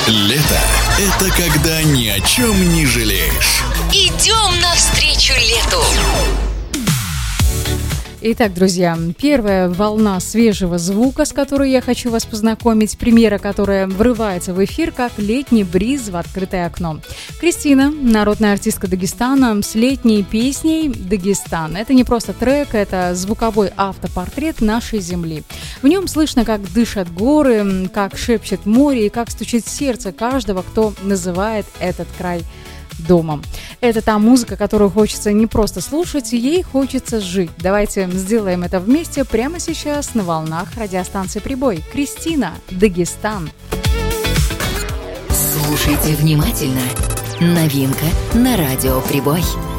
Лето – это когда ни о чем не жалеешь. Идем навстречу лету. Итак, друзья, первая волна свежего звука, с которой я хочу вас познакомить, премьера, которая врывается в эфир, как летний бриз в открытое окно. Кристина, народная артистка Дагестана, с летней песней «Дагестан». Это не просто трек, это звуковой автопортрет нашей земли. В нем слышно, как дышат горы, как шепчет море и как стучит сердце каждого, кто называет этот край домом. Это та музыка, которую хочется не просто слушать, ей хочется жить. Давайте сделаем это вместе прямо сейчас на волнах радиостанции «Прибой». Кристина, «Дагестан». Слушайте внимательно. Новинка на радио «Прибой».